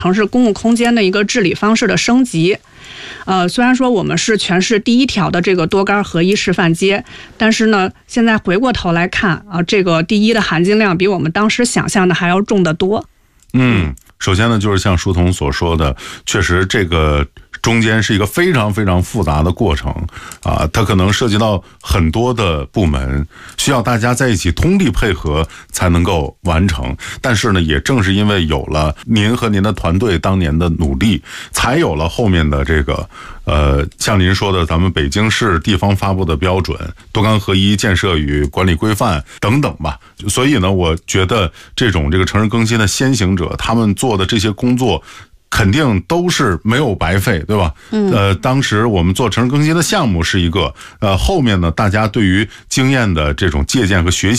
城市公共空间的一个治理方式的升级。虽然说我们是全市第一条的这个多杆合一示范街，但是呢，现在回过头来看这个第一的含金量比我们当时想象的还要重得多。 首先呢，就是像书童所说的，确实这个中间是一个非常非常复杂的过程它可能涉及到很多的部门，需要大家在一起通力配合才能够完成。但是呢，也正是因为有了您和您的团队当年的努力，才有了后面的这个像您说的咱们北京市地方发布的标准、多杆合一建设与管理规范等等吧。所以呢，我觉得这个城市更新的先行者，他们做的这些工作肯定都是没有白费，对吧？当时我们做城市更新的项目是一个，后面呢，大家对于经验的这种借鉴和学习